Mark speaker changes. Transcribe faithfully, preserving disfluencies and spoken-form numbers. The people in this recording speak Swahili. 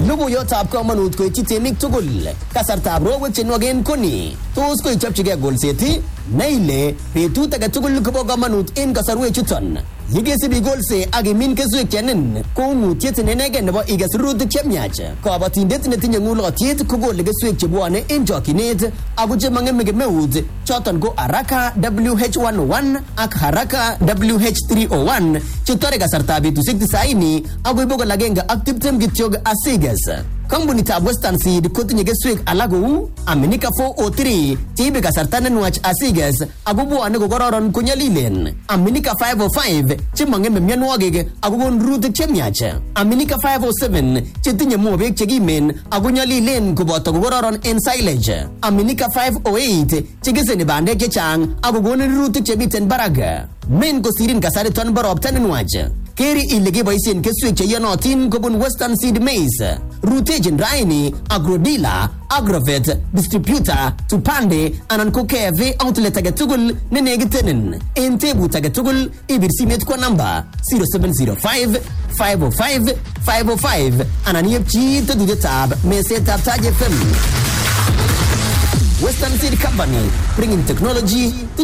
Speaker 1: Logoiyotab komonut koityi temik tugul. Kasartab robwek che nwagen koni. Tos koichopchigei golset? Nai ile betut age tugul kobo komonut en kasarwek chuton. Yekesibi golse ak imin keswek chenin ko ung'utiet nenegen nebo iges rurutik chemiach. Kabatindet netinye ng'ulotyet kokole keswek chebwone en chokyinet ako chemang'eme kemeut, choton ko Haraka W H one oh one ak Haraka W H three oh one chetore kasartab betusiek tisaini akoi bokol agenge ak tiptem kityok asiges. Kampunitab Western Seed kotinye keswek alak kou Aminika four oh three cheibe kasarta nenwach asiges ako bwone kokororon konyolilen. Aminika five oh five chemang'eme mionwogik ako kon rurutik chemiach. Aminika five oh seven chetinye mobek chekimen ako nyolilen koboto kokororon en silage. Aminika five oh eight chekeseni bandek chechang ako konin rurutik chemiten barak. Men kosirin kasariton bo ropta nenwach. Keri ile keboisien keswek cheyonotin kobun Western Seed Maize. Rutechin raini Agrodila, Agrovet, Distributor, Tupande anan ko K F A outlet age tugul nenekitenin. En tebut age tugul ibir simet kwa namba zero seven zero five five oh five five oh five anan yepchi tetutetab mesetab Taj F M. Western Seed Company, bringing technology to